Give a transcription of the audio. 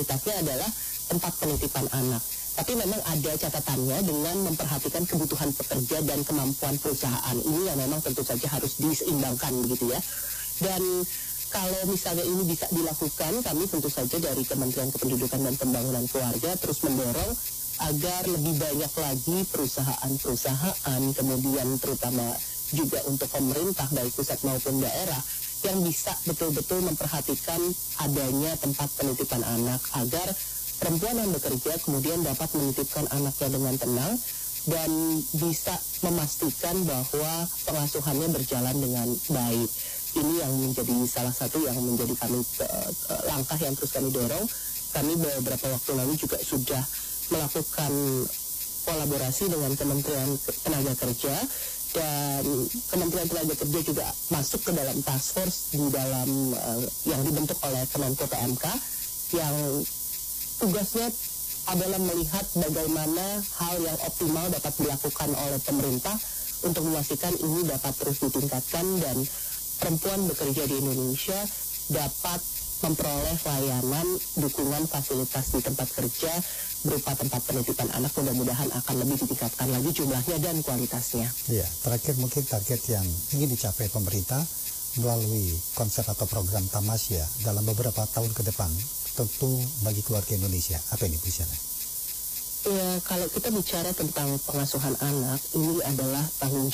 prioritasnya adalah tempat penitipan anak. Tapi memang ada catatannya dengan memperhatikan kebutuhan pekerja dan kemampuan perusahaan. Ini yang memang tentu saja harus diseimbangkan begitu ya. Dan kalau misalnya ini bisa dilakukan, kami tentu saja dari Kementerian Kependudukan dan Pembangunan Keluarga terus mendorong agar lebih banyak lagi perusahaan-perusahaan, kemudian terutama juga untuk pemerintah baik pusat maupun daerah yang bisa betul-betul memperhatikan adanya tempat penitipan anak agar perempuan yang bekerja kemudian dapat menitipkan anaknya dengan tenang dan bisa memastikan bahwa pengasuhannya berjalan dengan baik. Ini yang menjadi salah satu yang menjadi langkah yang terus kami dorong. Kami beberapa waktu lalu juga sudah melakukan kolaborasi dengan Kementerian Tenaga Kerja, dan Kementerian Tenaga Kerja juga masuk ke dalam task force di dalam yang dibentuk oleh Kemenko PMK yang tugasnya adalah melihat bagaimana hal yang optimal dapat dilakukan oleh pemerintah untuk memastikan ini dapat terus ditingkatkan dan perempuan bekerja di Indonesia dapat memperoleh layanan dukungan fasilitas di tempat kerja berupa tempat penitipan anak. Mudah-mudahan akan lebih ditingkatkan lagi jumlahnya dan kualitasnya. Iya, terakhir mungkin target yang ingin dicapai pemerintah melalui konsep atau program Tamasya dalam beberapa tahun ke depan, tentu bagi keluarga Indonesia. Apa ini Bu Isyana? Ya, kalau kita bicara tentang pengasuhan anak, ini adalah tanggung